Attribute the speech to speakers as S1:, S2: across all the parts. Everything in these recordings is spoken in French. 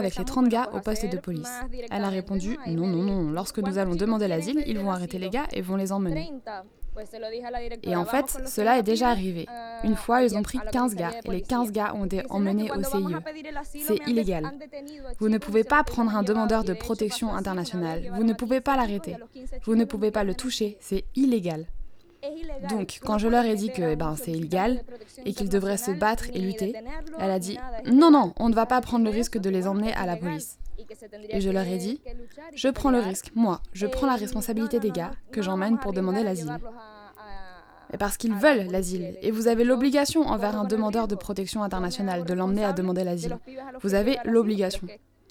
S1: avec les 30 gars au poste de police. Elle a répondu « Non, non, non, lorsque nous allons demander l'asile, ils vont arrêter les gars et vont les emmener. » Et en fait, cela est déjà arrivé. Une fois, ils ont pris 15 gars et les 15 gars ont été emmenés au CIE. C'est illégal. Vous ne pouvez pas prendre un demandeur de protection internationale. Vous ne pouvez pas l'arrêter. Vous ne pouvez pas le toucher. C'est illégal. Donc, quand je leur ai dit que c'est illégal et qu'ils devraient se battre et lutter, elle a dit « Non, non, on ne va pas prendre le risque de les emmener à la police. » Et je leur ai dit « Je prends le risque, moi, je prends la responsabilité des gars que j'emmène pour demander l'asile. » Et parce qu'ils veulent l'asile, et vous avez l'obligation envers un demandeur de protection internationale de l'emmener à demander l'asile. Vous avez l'obligation.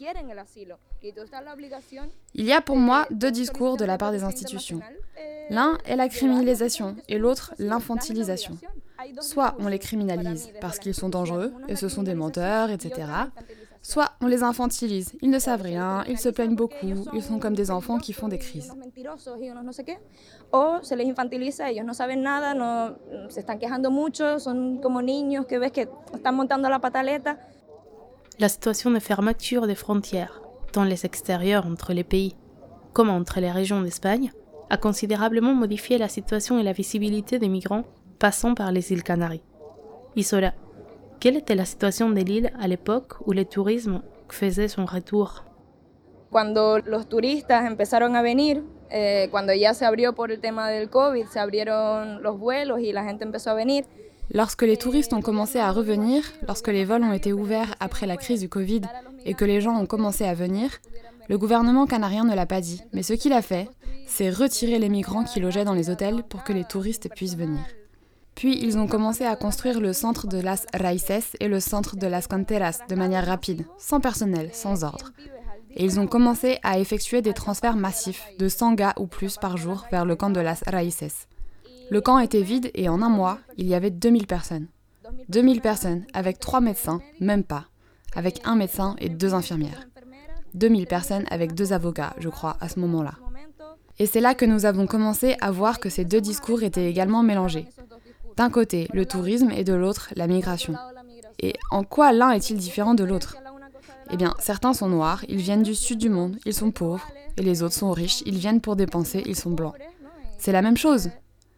S1: Il y a pour moi deux discours de la part des institutions. L'un est la criminalisation et l'autre l'infantilisation. Soit on les criminalise parce qu'ils sont dangereux et ce sont des menteurs, etc. Soit on les infantilise, ils ne savent rien, ils se plaignent beaucoup, ils sont comme des enfants qui font des crises.
S2: O se les infantiliza, ellos no saben nada, no, se están quejando mucho, son como niños que ves que están montando la pataleta.
S3: La situation de fermeture des frontières, tant les extérieurs entre les pays comme entre les régions d'Espagne, a considérablement modifié la situation et la visibilité des migrants passant par les îles Canaries. Isola, quelle était la situation de l'île à l'époque où le tourisme faisait son retour?
S2: Cuando los turistas empezaron a venir, cuando ya se abrió por el tema del COVID, se abrieron los vuelos y la gente empezó a venir.
S1: Lorsque les touristes ont commencé à revenir, lorsque les vols ont été ouverts après la crise du Covid et que les gens ont commencé à venir, le gouvernement canarien ne l'a pas dit, mais ce qu'il a fait, c'est retirer les migrants qui logeaient dans les hôtels pour que les touristes puissent venir. Puis ils ont commencé à construire le centre de Las Raíces et le centre de Las Canteras de manière rapide, sans personnel, sans ordre. Et ils ont commencé à effectuer des transferts massifs de 100 gars ou plus par jour vers le camp de Las Raíces. Le camp était vide et en un mois, il y avait 2000 personnes. 2000 personnes avec 3 médecins, même pas, avec un médecin et 2 infirmières. 2000 personnes avec 2 avocats, je crois, à ce moment-là. Et c'est là que nous avons commencé à voir que ces deux discours étaient également mélangés. D'un côté, le tourisme et de l'autre, la migration. Et en quoi l'un est-il différent de l'autre ? Eh bien, certains sont noirs, ils viennent du sud du monde, ils sont pauvres, et les autres sont riches, ils viennent pour dépenser, ils sont blancs. C'est la même chose.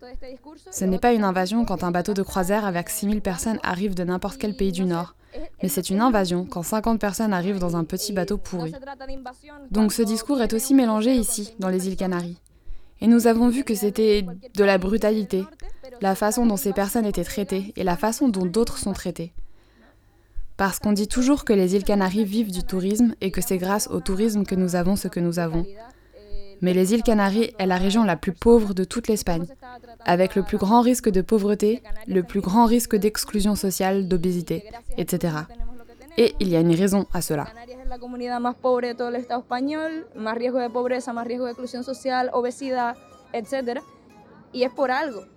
S1: Ce n'est pas une invasion quand un bateau de croisière avec 6000 personnes arrive de n'importe quel pays du Nord, mais c'est une invasion quand 50 personnes arrivent dans un petit bateau pourri. Donc ce discours est aussi mélangé ici, dans les îles Canaries. Et nous avons vu que c'était de la brutalité, la façon dont ces personnes étaient traitées et la façon dont d'autres sont traités. Parce qu'on dit toujours que les îles Canaries vivent du tourisme et que c'est grâce au tourisme que nous avons ce que nous avons. Mais les îles Canaries est la région la plus pauvre de toute l'Espagne, avec le plus grand risque de pauvreté, le plus grand risque d'exclusion sociale, d'obésité, etc. Et il y a une raison à cela.
S2: La comunidad más pobre de todo el Estado español, más riesgo de pobreza, más riesgo de exclusión social, obesidad, etc. Y es por algo.